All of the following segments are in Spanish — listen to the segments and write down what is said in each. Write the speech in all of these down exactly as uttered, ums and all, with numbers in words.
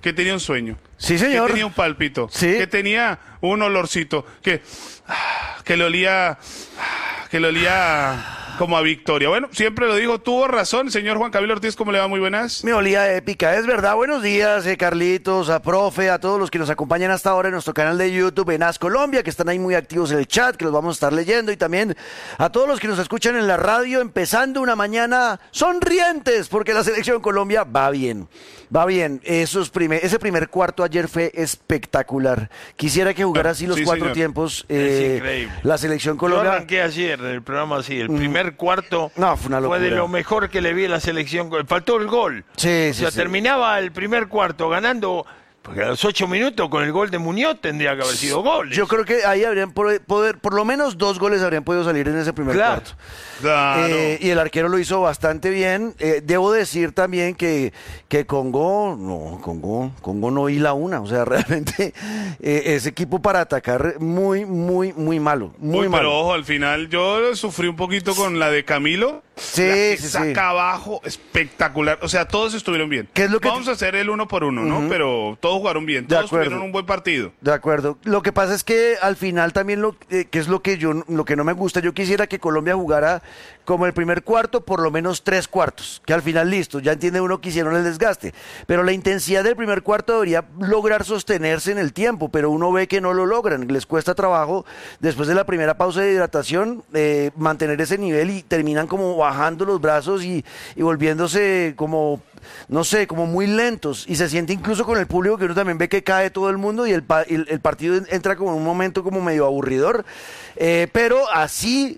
que tenía un sueño. Sí, señor. Que tenía un pálpito. Sí. Que tenía un olorcito. Que, que le olía, que le olía como a victoria. Bueno, siempre lo digo, tuvo razón, señor Juan Camilo Ortiz, ¿cómo le va? Muy buenas. Me olía épica, es verdad. Buenos días, eh, Carlitos, a profe, a todos los que nos acompañan hasta ahora en nuestro canal de YouTube, en As Colombia, que están ahí muy activos en el chat, que los vamos a estar leyendo, y también a todos los que nos escuchan en la radio, empezando una mañana sonrientes, porque la selección Colombia va bien, va bien. Esos primer, ese primer cuarto ayer fue espectacular. Quisiera que jugara así los Sí, cuatro señor. tiempos. Es eh, increíble. La selección Yo Colombia. arranqué ayer en el programa así, el primer cuarto No, fue una locura. de lo mejor que le vi a la selección. Faltó el gol. Sí, o sí, sea, sí. terminaba el primer cuarto ganando, porque a los ocho minutos con el gol de Muñoz tendría que haber sido goles. Yo creo que ahí habrían po- poder, por lo menos dos goles habrían podido salir en ese primer Claro. cuarto. Claro. Eh, y el arquero lo hizo bastante bien. Eh, debo decir también que, que Congo, no, Congo, Congo no hila una. O sea, realmente eh, ese equipo para atacar muy, muy, muy malo. Muy Uy, malo. pero ojo, al final yo sufrí un poquito con la de Camilo. Sí, La que sí, saca sí. abajo, espectacular. O sea, todos estuvieron bien. ¿Qué es lo que Vamos te- a hacer el uno por uno, ¿no? Ujú. Pero todos jugaron bien, De todos acuerdo. tuvieron un buen partido. De acuerdo. Lo que pasa es que al final también lo eh, que es lo que yo lo que no me gusta, yo quisiera que Colombia jugara como el primer cuarto, por lo menos tres cuartos, que al final listo, ya entiende uno que hicieron el desgaste, pero la intensidad del primer cuarto debería lograr sostenerse en el tiempo, pero uno ve que no lo logran, les cuesta trabajo después de la primera pausa de hidratación eh, mantener ese nivel y terminan como bajando los brazos y, y volviéndose como no sé, como muy lentos, y se siente incluso con el público que uno también ve que cae todo el mundo y el, pa- el, el partido entra como en un momento como medio aburridor, eh, pero así,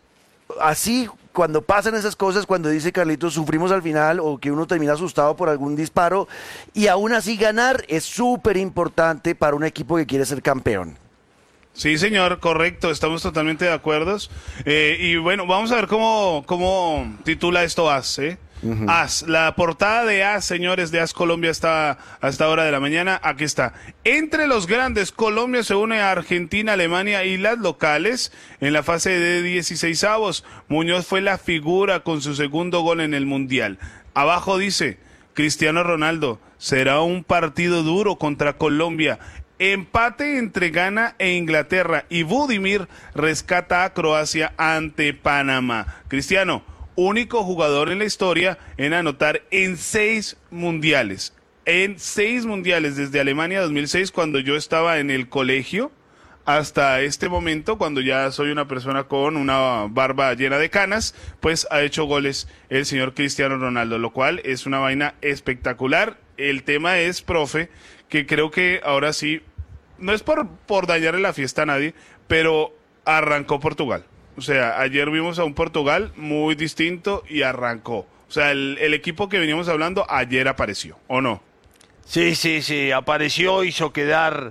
así cuando pasan esas cosas, cuando dice Carlitos, sufrimos al final o que uno termina asustado por algún disparo, y aún así ganar es súper importante para un equipo que quiere ser campeón. Sí, señor, correcto, estamos totalmente de acuerdo. Eh, y bueno, vamos a ver cómo, cómo titula esto AS, ¿eh? Uh-huh. AS, la portada de AS, señores, de AS Colombia está a esta hora de la mañana, aquí está. Entre los grandes, Colombia se une a Argentina, Alemania y las locales en la fase de dieciseisavos. Muñoz fue la figura con su segundo gol en el Mundial. Abajo dice, Cristiano Ronaldo, será un partido duro contra Colombia. Empate entre Ghana e Inglaterra y Budimir rescata a Croacia ante Panamá. Cristiano, único jugador en la historia en anotar en seis mundiales. En seis mundiales, desde Alemania dos mil seis, cuando yo estaba en el colegio, hasta este momento, cuando ya soy una persona con una barba llena de canas, pues ha hecho goles el señor Cristiano Ronaldo, lo cual es una vaina espectacular. El tema es, profe, que creo que ahora sí, no es por, por dañarle la fiesta a nadie, pero arrancó Portugal. O sea, ayer vimos a un Portugal muy distinto y arrancó. O sea, el, el equipo que veníamos hablando ayer apareció, ¿o no? Sí, sí, sí, apareció, hizo quedar...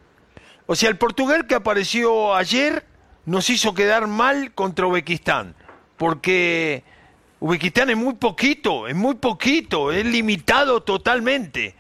O sea, el Portugal que apareció ayer nos hizo quedar mal contra Uzbekistán, porque Uzbekistán es muy poquito, es muy poquito, es limitado totalmente.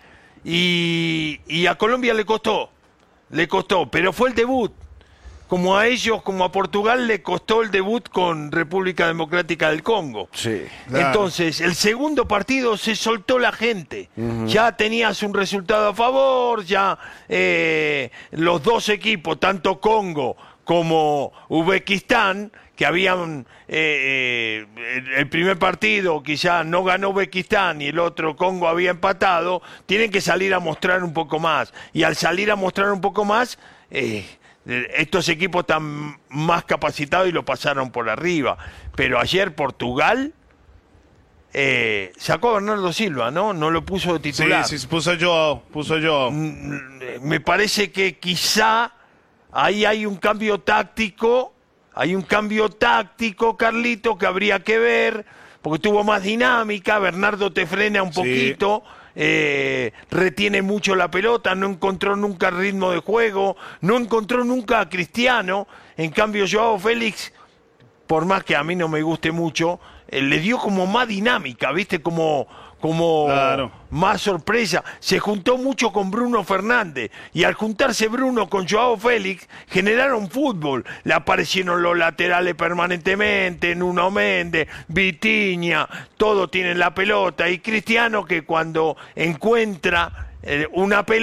Y, y a Colombia le costó, le costó, pero fue el debut. Como a ellos, como a Portugal, le costó el debut con República Democrática del Congo. Sí, claro. Entonces, el segundo partido se soltó la gente. Uh-huh. Ya tenías un resultado a favor, ya eh, los dos equipos, tanto Congo como Uzbekistán, que habían eh, eh, el primer partido quizá no ganó Uzbekistán y el otro Congo había empatado, tienen que salir a mostrar un poco más. Y al salir a mostrar un poco más... Eh, estos equipos están más capacitados y lo pasaron por arriba. Pero ayer Portugal eh, sacó a Bernardo Silva, ¿no? No lo puso de titular. Sí, sí, puso Joao, puso Joao. Me parece que quizá ahí hay un cambio táctico, hay un cambio táctico, Carlito, que habría que ver, porque tuvo más dinámica, Bernardo te frena un poquito... Sí. Eh, retiene mucho la pelota, no encontró nunca ritmo de juego, no encontró nunca a Cristiano. En cambio Joao Félix, por más que a mí no me guste mucho, eh, le dio como más dinámica, ¿viste? Como, como claro. Más sorpresa. Se juntó mucho con Bruno Fernández y al juntarse Bruno con Joao Félix generaron fútbol. Le aparecieron los laterales permanentemente, Nuno Méndez, Vitinha, todos tienen la pelota y Cristiano, que cuando encuentra eh, una pelota